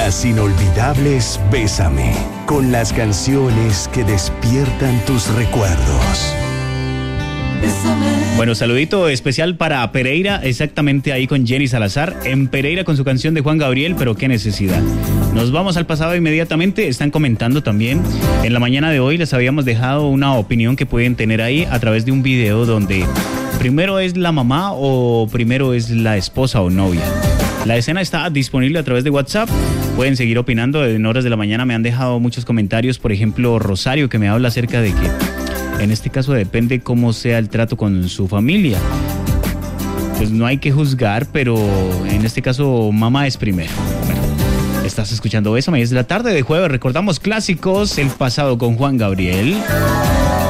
Las inolvidables Bésame, con las canciones que despiertan tus recuerdos. Bueno, saludito especial para Pereira, exactamente ahí con Jenny Salazar, en Pereira con su canción de Juan Gabriel, pero qué necesidad. Nos vamos al pasado inmediatamente, están comentando también. En la mañana de hoy les habíamos dejado una opinión que pueden tener ahí a través de un video donde primero es la mamá o primero es la esposa o novia. La escena está disponible a través de WhatsApp. Pueden seguir opinando. En horas de la mañana me han dejado muchos comentarios. Por ejemplo, Rosario, que me habla acerca de que en este caso depende cómo sea el trato con su familia. Pues no hay que juzgar, pero en este caso mamá es primero. Bueno, estás escuchando Bésame, es la tarde de jueves. Recordamos clásicos, el pasado con Juan Gabriel.